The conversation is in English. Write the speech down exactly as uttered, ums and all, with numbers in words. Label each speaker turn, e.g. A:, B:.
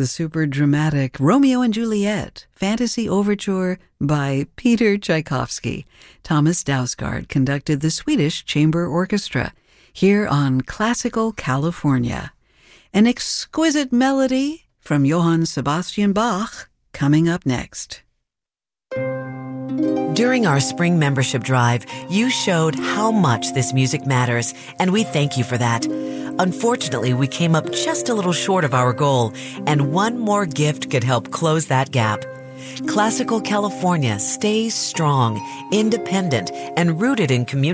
A: the super dramatic Romeo and Juliet Fantasy Overture by Peter Tchaikovsky. Thomas Dausgaard conducted the Swedish Chamber Orchestra here on Classical California. An exquisite melody from Johann Sebastian Bach coming up next.
B: During our spring membership drive, you showed how much this music matters, and we thank you for that. Unfortunately, we came up just a little short of our goal, and one more gift could help close that gap. Classical California stays strong, independent, and rooted in community.